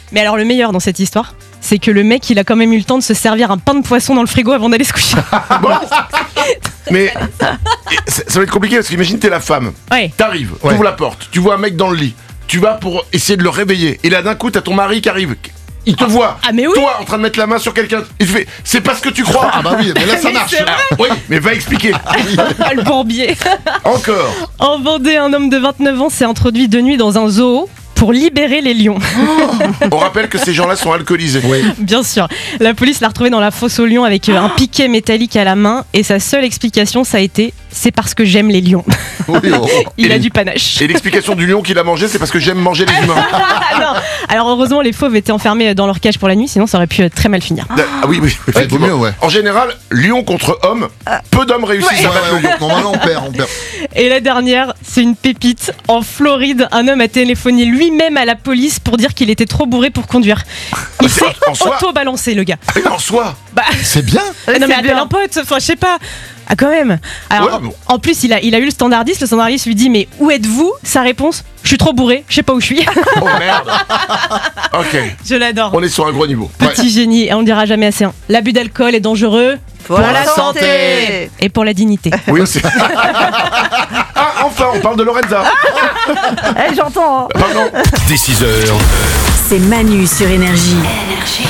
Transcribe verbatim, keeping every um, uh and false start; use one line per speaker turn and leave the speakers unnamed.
Mais alors le meilleur dans cette histoire, c'est que le mec il a quand même eu le temps de se servir un pain de poisson dans le frigo avant d'aller se coucher.
Bon. Mais ça ça va être compliqué parce qu'imagine t'es la femme.
Ouais.
T'arrives,
Ouais.
t'ouvres la porte, tu vois un mec dans le lit, tu vas pour essayer de le réveiller. Et là d'un coup t'as ton mari qui arrive. Il te voit,
ah, mais oui.
toi en train de mettre la main sur quelqu'un. Il te fait, c'est pas ce que tu crois.
Ah bah oui, mais là ça
Mais
marche.
c'est vrai.
Ah, oui, mais va expliquer.
Ah, le bourbier.
Encore.
En Vendée, un homme de vingt-neuf ans s'est introduit de nuit dans un zoo pour libérer les lions.
On rappelle que ces gens-là sont alcoolisés.
Oui.
Bien sûr. La police l'a retrouvé dans la fosse aux lions avec euh, un piquet métallique à la main et sa seule explication ça a été c'est parce que j'aime les lions.
Oui, oh.
Il
Et-
a du panache.
Et l'explication du lion qu'il a mangé, c'est parce que j'aime manger les humains.
Ah, non. Alors heureusement les fauves étaient enfermés dans leur cage pour la nuit sinon ça aurait pu euh, très mal finir.
Ah oui, oui,
Ouais, vaut
effectivement.
mieux, ouais.
En général, lion contre homme, peu d'hommes réussissent
Ouais,
à battre
ouais,
le lion.
on- normalement on perd, on perd.
Et la dernière, c'est une pépite. En Floride, un homme a téléphoné lui-même à la police pour dire qu'il était trop bourré pour conduire. Il
c'est-
s'est
en soi-
auto-balancé, le gars.
Ah, en soi.
Bah,
C'est bien.
ah non, mais
c'est
appelle
bien.
un pote, enfin, je sais pas. Ah, quand même. Alors,
Ouais, bon.
en plus, il a, il a eu le standardiste. Le standardiste lui dit mais où êtes-vous? Sa réponse je suis trop bourré, je sais pas où je suis.
Oh merde. Ok,
Je l'adore.
on est sur un gros niveau.
Petit génie, et on ne dira jamais assez. Hein. L'abus d'alcool est dangereux
Pour la santé.
et pour la dignité.
Oui, c'est. Ah, enfin, on parle de Lorenza.
Eh, j'entends. hein.
Pardon.
Dès six heures.
C'est Manu sur Énergie.